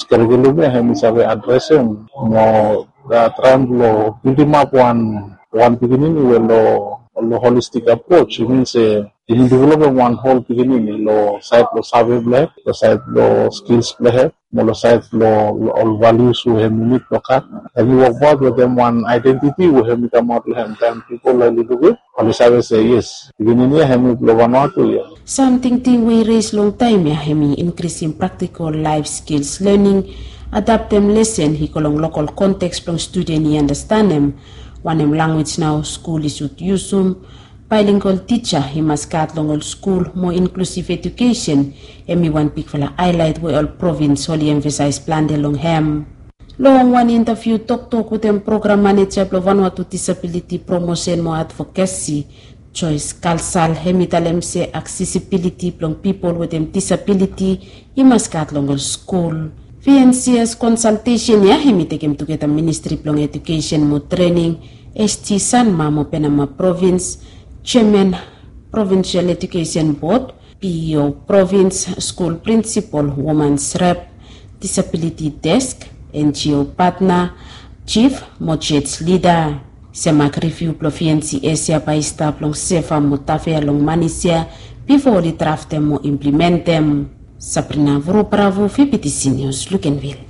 curriculum hemi sabe addressing mo trying lo building up one beginning lo holistic approach. It means in developing one whole beginning lo side lo survey black, lo side lo skills black, lo side lo all values we have meet lo kat. And you work out with them one identity we have come out with them. Then people like little bit. Kalau saya say yes, beginning hemi lo Vanuatu ya. Something we raise long time ya hemi increasing practical life skills learning, adapt them lesson he kolong local context from student he understand them. One language now school is use bilingual teacher he must cut long all school more inclusive education. Emi one big fella highlight we all province only emphasize plan de long hem. Long one interview talk with them program manager of Vanuatu disability promotion more advocacy. Choice Kalsal hemitalem se accessibility long people with them disability he must cut long all school. VNCS consultation ya hemi tekem together Ministry of Education mo training ST Sanma mo Penama Province Chairman Provincial Education Board PO Province School Principal Women's Rep Disability Desk NGO Partner Chief Mochets Leader Semak review plo VNCS ya by staff long sefa mo tafe long manisia before the draft them mo implement them. Sabrina Vuru Bravo, VPTC News, Lukenville.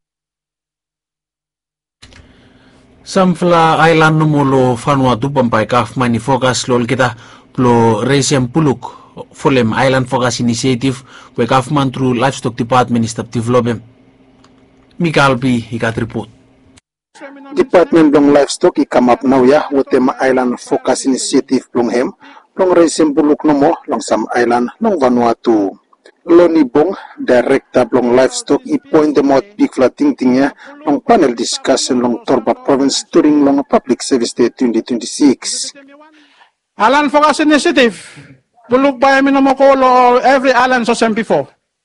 Samfla island numulo Vanuatu pampai kaf mani focus lol kita plo resem puluk folem island focus initiative we government through livestock department is development. Mikael B ikat report. Department long livestock I come up now ya with them island focus initiative long hem long resem puluk nomo long some island long Vanuatu. Loni Bong, Director long Livestock, I point them out big flatting thing long panel discussion long Torba Province during long Public Service Day 2026. Island Focus Initiative, bulog ba yamin mo ko every island so same before.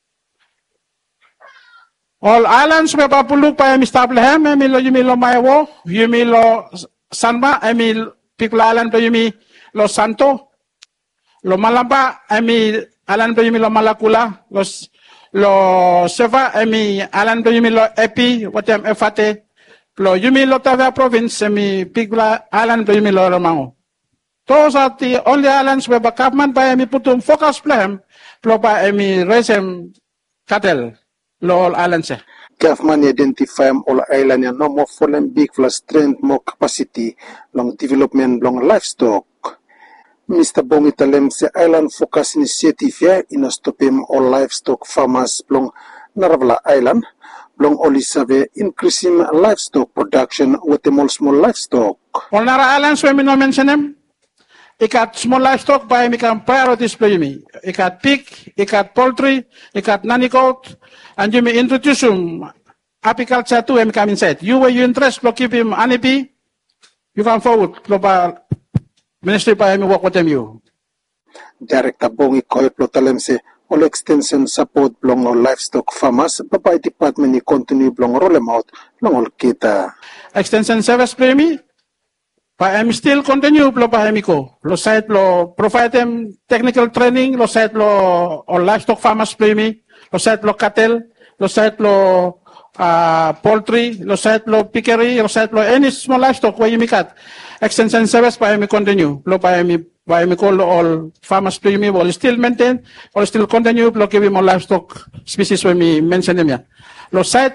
All islands may papulog pa yamin Staplehem, yumilo Maewo, yumilo Sanma, Pikla Island pa yumilo Santo, lo Malamba, Alan do yumilo Malakula, lo Seva, Alan do yumilo Epi, watem Efate, lo yumilo Tavia Province, Pigla, Alan do yumilo Romango. Those are the only islands where the government by putum focus plan, by resem cattle, lo all islands. Government identify all island and no more fallen big for strength, more capacity, long development, long livestock. Mr. Bongitalem se Island Focus Initiative ya inostopim all livestock farmers long Naravla Island long olisave increasing livestock production with the small livestock. All Nara Islands when we no mention them, ikat small livestock by mikam priorities play me. Ikat pig, ikat poultry, ikat nanny goat, and you may introduce apiculture to him come inside. You were you interest to keep him honeybee, you come forward global. Ministry pa mi work with you. Director Bongi Koy Plotalem se all extension support long all livestock farmers by department ni continue long roll them out long all kita. Extension service play me. Pa am still continue plo pa mi ko. Lo site lo provide them technical training, lo site lo all livestock farmers play me. Lo site lo cattle, lo site lo poultry, lo site lo piggery, lo site lo any small livestock where you make cat. Extension service by me continue. Lo by me call all farmers to me will still maintain or still continue. Lo give more livestock species when me mention them ya. Lo site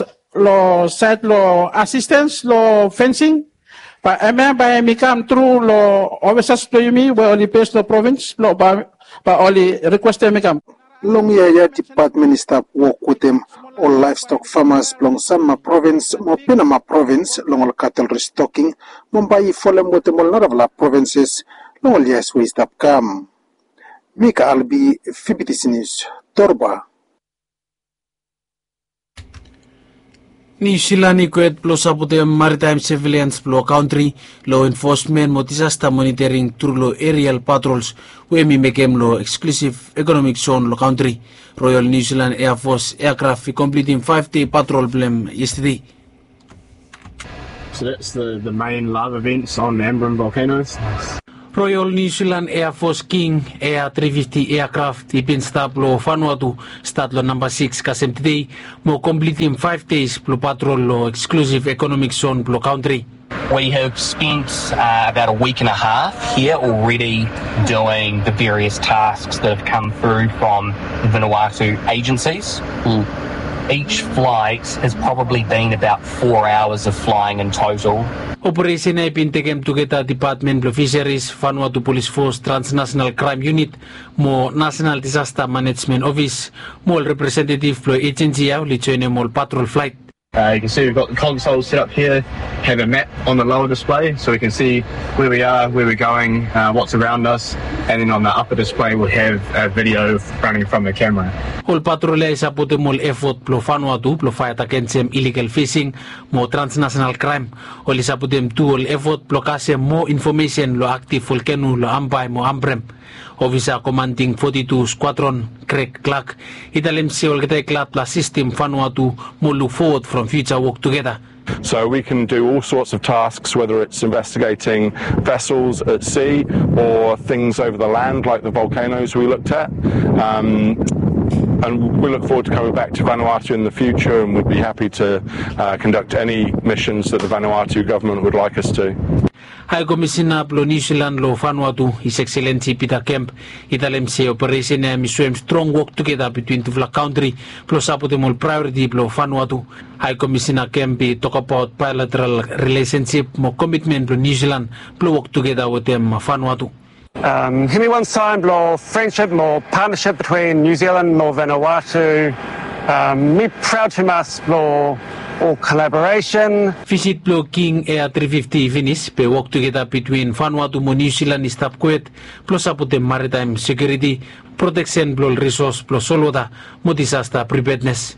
lo assistance lo fencing. By me come through lo officers to me where only pays the province. Lo by only request me come. Long year department staff work with them all livestock farmers long Sanma province, mo Pinama province, long all cattle restocking, Mumbai folem with them all Naravla provinces, long all yes we stop come. Mika Albi, FBTC News, Torba. Ni silani kuet plus apote maritime surveillance plo country law enforcement mo disaster monitoring through lo aerial patrols we mi mekem lo exclusive economic zone lo country Royal New Zealand Air Force aircraft completing 5-day patrol blem yesterday. So that's the main live events on Ambrym volcanoes. Royal New Zealand Air Force King Air 350 aircraft ipinstap lo Vanuatu stat lo number 6 kasem today mo completing 5 days plo patrol lo exclusive economic zone plo country. We have spent about a week and a half here already doing the various tasks that have come through from the Vanuatu agencies. Each flight has probably been about 4 hours of flying in total. Operation ay pintegem tugeta Department of Fisheries, Vanuatu Police Force Transnational Crime Unit, mo National Disaster Management Office, mo representative plo agency yaw lichoine mo patrol flight. You can see we've got the console set up here, have a map on the lower display so we can see where we are, where we're going, what's around us, and then on the upper display we'll have a video running from the camera. All patrol ay sapute mo effort plo Vanuatu plo fight against illegal fishing mo transnational crime. All isaputem tool effort plo kasem mo information lo active volcano lo ambay mo ambrem. Officer Commanding 42 Squadron Craig Clark italem siol kita klat la system Vanuatu mo look forward from future work together. So we can do all sorts of tasks, whether it's investigating vessels at sea or things over the land like the volcanoes we looked at. And we look forward to coming back to Vanuatu in the future, and we'd be happy to conduct any missions that the Vanuatu government would like us to. High Commissioner plo New Zealand lo Vanuatu, His Excellency Peter Kemp, italem se operation na miswem strong work together between two country plo saputemol priority plo Vanuatu. High Commissioner Kemp talk about bilateral relationship mo commitment plo New Zealand plo work together with them Vanuatu. Himi one sign blo friendship more partnership between New Zealand and Vanuatu. Me proud to mas blo or collaboration. Visit plo King Air 350 finish pe work together between Vanuatu mo New Zealand stop quet plo sapute maritime security protection plo resource plo solota mo disaster preparedness.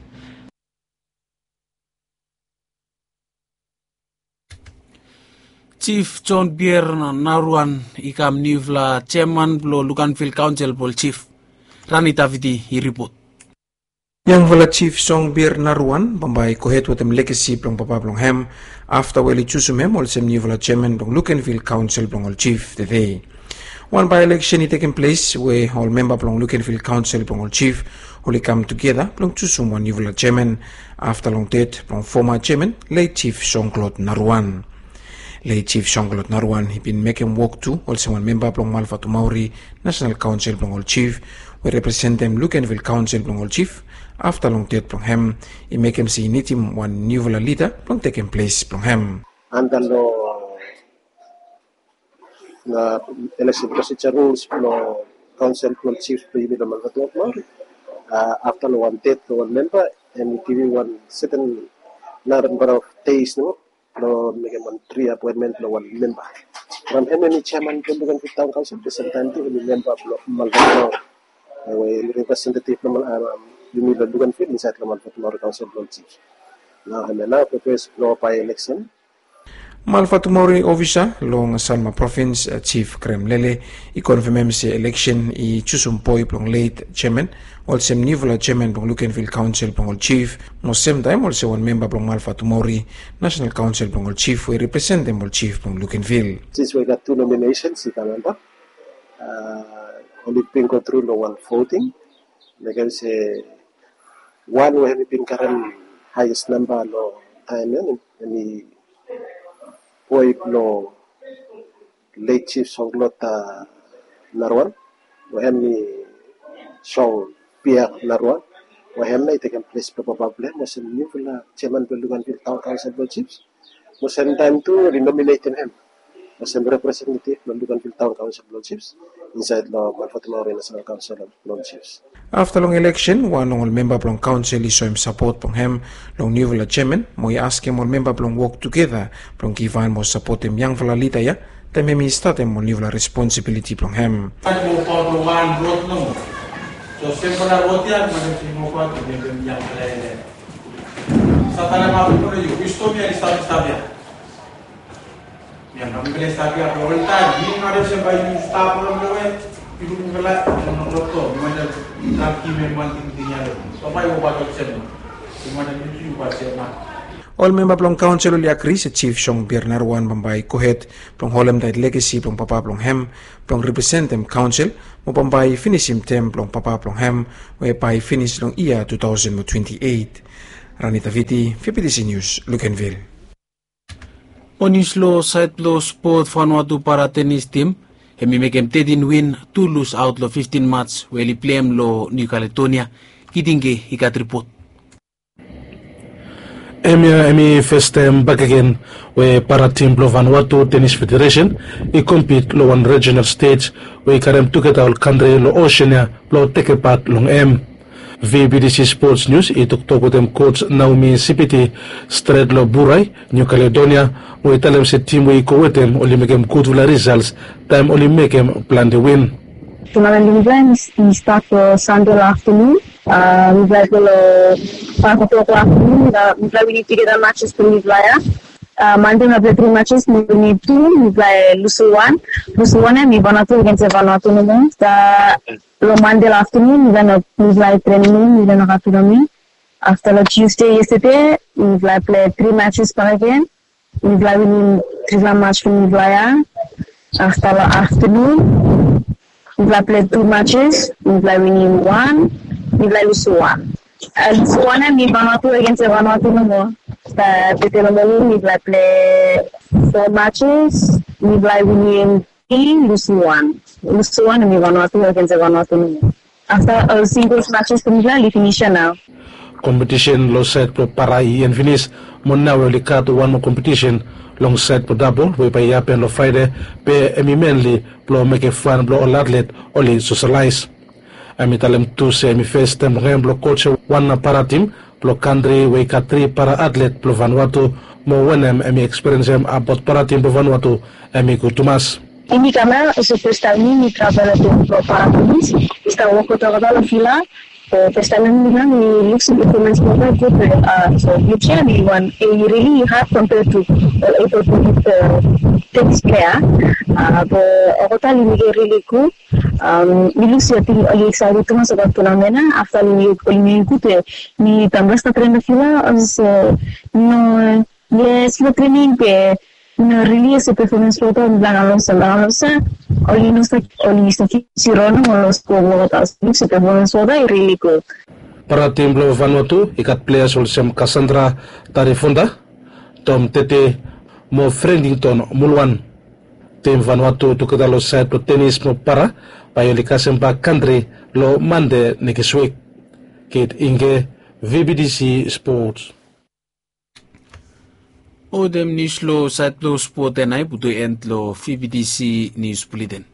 Chief John Pierre Naruan ikam nivla chairman plo Lucanville Council pol chief Rani Taviti i report. Yang vala Chief Song Bir Naruan, bambay kohet watem legacy plong papablong hem, after wali chusumem ol sem ni vala chairman plong Lucanville Council plong ol chief today. One by-election is taking place where all member plong Lucanville Council plong ol chief wholly come together plong chusum one ni vala chairman after long death plong former chairman late Chief Song Claude Naruan. Late Chief Song Claude Naruan he been making work to also one member plong Malfatu Maori National Council plong ol chief we represent them Lucanville Council plong ol chief. After long death from him, he make him see him one new leader from taking place from him. And the election procedure rules from council from chief to the Malfatu Maori. After one death to one member, and we give you one certain number of days, no, make him 3 appointment to one member. From him, any chairman from the town council, the same time to the member of Malfatu Maori, representative Yumi Lucanville inside the Malfatu Maori Council of Chiefs. Now I'm now proposed law by election. Malfatu Maori officer long Salma Province Chief Krem Lele I confirm se election I chusum poi plong late chairman also nivola chairman plong Lucanville Council plong chief no same time also one member plong Malfatu Maori National Council plong chief we represent them chief plong Lucanville. Since we got 2 nominations in Canada, only been go through no one voting. Like I say, one we have been current highest number of time and the boy no late Chief Song Claude Naruan, we have me Song Pierre Naruan, we have me taken place probably was a new chairman of Lucanville Town Council of Chiefs. Was same time to renominate him as a representative of Lucanville Town Council of Chiefs inside the Malfatu Maori National Council of Chiefs. After long election, one all member plong council is show him support plong him long new villa chairman. Moi ask him all member plong work together plong givan mo support him young villa lita ya. Time him start him all new villa responsibility plong him. So simple na roti yan mo pa yung yang villa. Sa tanang ako yung gusto niya istabya. Yang kami boleh istabya all time. Hindi nga rin siya ba yung stop lang gawin. Ibu ngelak dengan roto, mana kaki memang tingginya. Sampai obat macam, mana itu obat macam. All member plong council uli agree sa Chief Song Bir Narwan Bambay Kuhet plong holem dait legacy plong papa plong hem plong represent them council mo Bambay finish him tem plong papa plong hem we pai finish long ia 2028. Ranita Viti, PPTC News, Lukenville. Onislo side lo sport Vanuatu para tennis team hemi mekem 13 win 2 lose out lo 15 match weli plem lo New Caledonia kitinge ikat report. Emi first time back again we para team lo Vanuatu Tennis Federation I compete lo one regional stage we karem together all country lo Oceania lo take part long VBDC Sports News ituktok ko dem coach Naomi Sipiti straight lo Buray New Caledonia we talem se team we ko wetem oli mekem good results time oli mekem plan to win. Tournament events we start Sunday afternoon. We play 5 o'clock afternoon. We need to get the matches to Miblaya. Monday we play 3 matches. We need 2. We play Lusu 1 and Vanuatu against Vanuatu no. The Monday afternoon we play training. We don't have to. After the Tuesday yesterday we play 3 matches per again. We play winning 3 match from Miblaya. After the afternoon we play 2 matches. We play winning 1. We play Lusu 1. Lusu 1 and Vanuatu against Vanuatu no more. We play 4 matches. We play winning 3, Lusu 1. Lusu 1 and Vanuatu against Vanuatu no more. After singles matches, we finish now. Competition lo set pro parai and finish. Mona we cut one more competition long set pro double. We pay up and lo Friday. Pe emi mainly pro make a fun pro all athlete only socialize. Emi talem tu se emi first time game pro coach one para team pro country we cut 3 para athlete pro Vanuatu mo wenem emi experience about para team pro Vanuatu emi kutumas. Ini karena pesta ini travel pro para tenis. Está wako toda fila. Pesta ini bilang looks performance more good. So you can be one really hard compared to tennis player. Ako tali really good. Looks really excited to masuk turnamen. After ini good ni tambah sta trend fila no yes lo training pe no really ese performance photo bilang alonsa oli sta sirono los komotas ese performance photo really good. Para tim lo Vanuatu ikat players olsem Cassandra Tarifunda Tom Tete mo Friendington Mulwan tim Vanuatu to kada lo side pro tennis mo para payoli kasempa country lo mande nekesweek kit inge VBDC Sports. Odem news lo site lo sport en ay buto end lo VBDC News Bulletin.